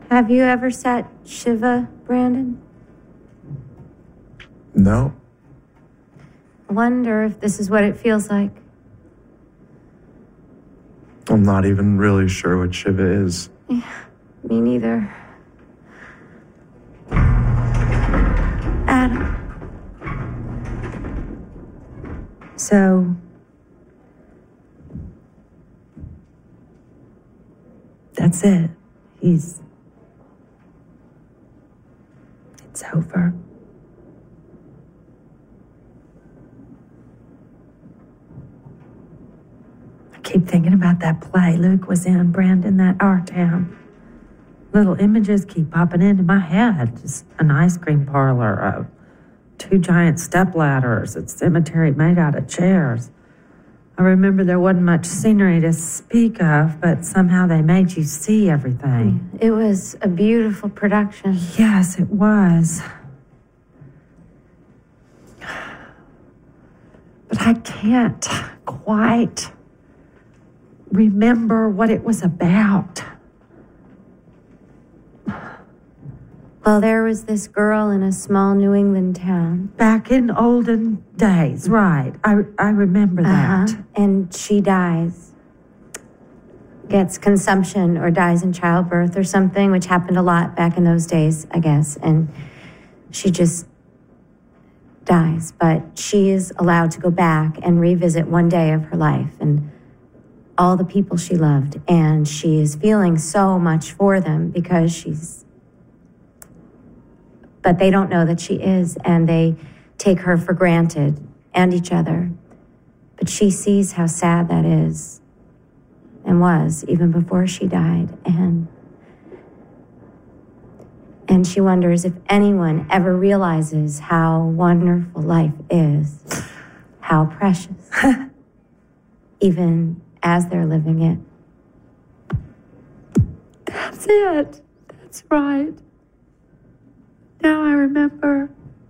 Have you ever sat Shiva, Brandon? No. I wonder if this is what it feels like. I'm not even really sure what Shiva is. Yeah, me neither. Adam. So, that's it. It's over. I keep thinking about that play Luke was in, Brandon, that Our Town. Little images keep popping into my head. Just an ice cream parlor, 2 giant stepladders, a cemetery made out of chairs. I remember there wasn't much scenery to speak of, but somehow they made you see everything. It was a beautiful production. Yes, it was. But I can't quite remember what it was about. Well, there was this girl in a small New England town. Back in olden days, right. I remember that. And she dies. Gets consumption or dies in childbirth or something, which happened a lot back in those days, I guess. And she just dies. But she is allowed to go back and revisit one day of her life and all the people she loved. And she is feeling so much for them because she's... But they don't know that she is, and they take her for granted and each other. But she sees how sad that is and was even before she died. And she wonders if anyone ever realizes how wonderful life is, how precious, even as they're living it. That's it. That's right. Now I remember.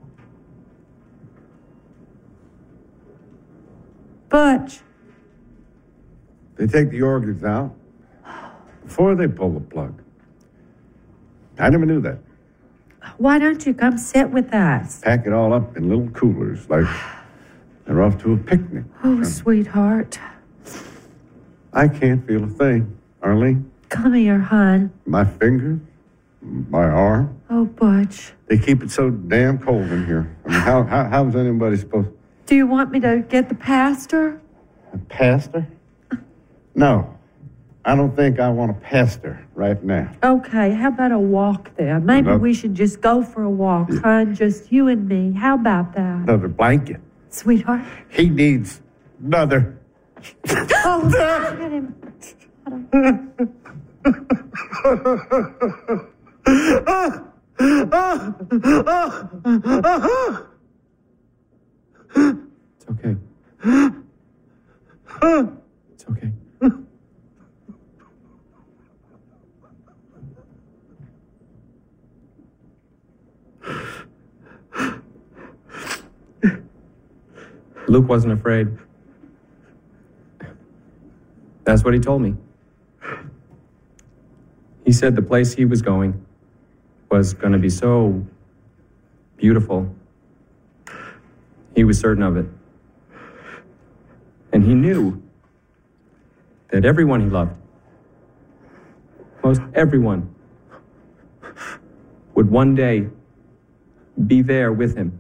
Butch. They take the organs out before they pull the plug. I never knew that. Why don't you come sit with us? Pack it all up in little coolers like they're off to a picnic. Oh, sweetheart. I can't feel a thing, Arlene. Come here, hon. My fingers, my arm. Oh, Butch. They keep it so damn cold in here. I mean, how is anybody supposed... Do you want me to get the pastor? A pastor? No. I don't think I want a pastor right now. Okay, how about a walk then? Maybe we should just go for a walk, hon. Just you and me. How about that? Another blanket. Sweetheart? He needs another... Oh, get him. It's okay. It's okay. Luke wasn't afraid. That's what he told me. He said the place he was going was going to be so beautiful. He was certain of it. And he knew that everyone he loved, most everyone, would one day be there with him.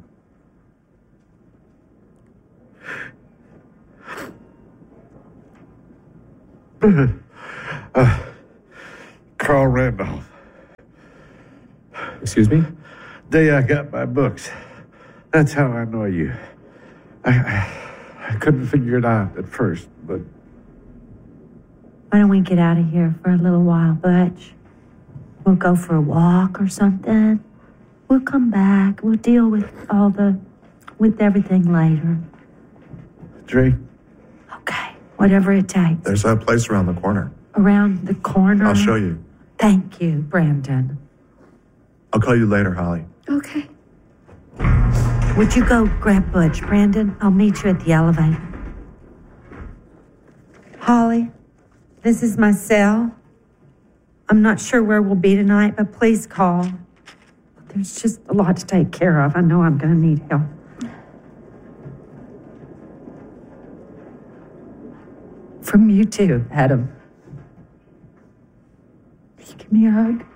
Carl Randolph. Excuse me? Day I got my books. That's how I know you. I couldn't figure it out at first, but... Why don't we get out of here for a little while, Butch? We'll go for a walk or something. We'll come back. We'll deal with with everything later. Drake? Okay, whatever it takes. There's a place around the corner. Around the corner? I'll show you. Thank you, Brandon. I'll call you later, Holly. Okay. Would you go grab Butch, Brandon? I'll meet you at the elevator. Holly, this is my cell. I'm not sure where we'll be tonight, but please call. There's just a lot to take care of. I know I'm going to need help. From you too, Adam. Will you give me a hug?